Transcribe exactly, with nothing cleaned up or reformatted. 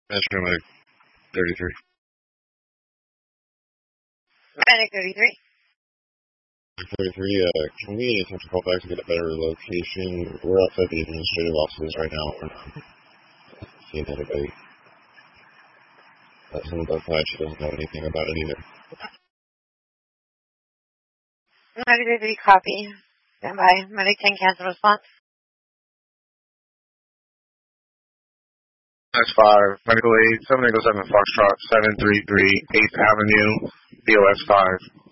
Metro Medic thirty-three. Medic thirty-three. thirty-three, uh, can we attempt to call back to get a better location? We're outside the administrative offices right now. We're not seeing anybody. Uh, someone's outside. She doesn't know anything about it either. Medic thirty-three, copy. Stand by. Medic ten, cancel response. That's five. Medical aid, seven eight seven Foxtrot, seven three three, eighth Avenue, B O S five.